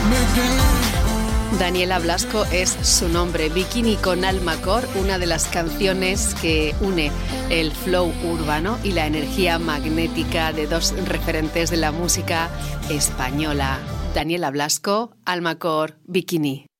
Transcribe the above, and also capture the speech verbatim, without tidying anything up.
Daniela Blasco es su nombre. Bikini con Almacor, una de las canciones que une el flow urbano y la energía magnética de dos referentes de la música española. Daniela Blasco, Almacor, Bikini.